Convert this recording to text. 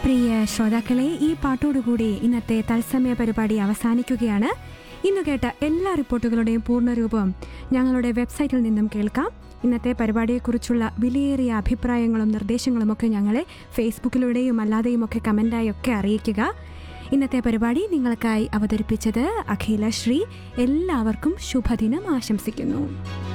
പ്രിയ ശ്രോതാക്കളെ, ഈ പാട്ടോടുകൂടി ഇന്നത്തെ തത്സമയ പരിപാടി അവസാനിക്കുകയാണ്. ഇന്ന് കേട്ട എല്ലാ റിപ്പോർട്ടുകളുടെയും പൂർണ്ണരൂപം ഞങ്ങളുടെ വെബ്സൈറ്റിൽ നിന്നും കേൾക്കാം. ഇന്നത്തെ പരിപാടിയെക്കുറിച്ചുള്ള വിലയേറിയ അഭിപ്രായങ്ങളും നിർദ്ദേശങ്ങളുമൊക്കെ ഞങ്ങളെ ഫേസ്ബുക്കിലൂടെയും അല്ലാതെയുമൊക്കെ കമൻ്റായൊക്കെ അറിയിക്കുക. ഇന്നത്തെ പരിപാടി നിങ്ങൾക്കായി അവതരിപ്പിച്ചത് അഖില ശ്രീ. എല്ലാവർക്കും ശുഭദിനം ആശംസിക്കുന്നു.